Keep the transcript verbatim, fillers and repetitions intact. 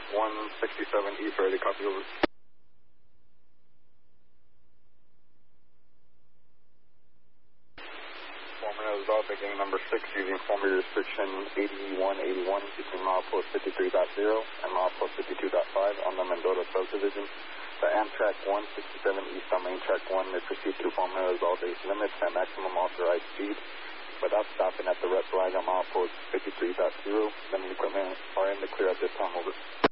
Amtrak one sixty-seven East, ready to copy, over. Former resolved by gang number six using former restriction eighty-one eighty-one between milepost fifty-three point zero and milepost fifty-two point five on the Mendota subdivision. The Amtrak one sixty-seven East on main track one is proceed to former resolved base limits at maximum authorized speed without stopping at the red flag on milepost fifty-three point zero. Then the equipment are in the clear at this time, over.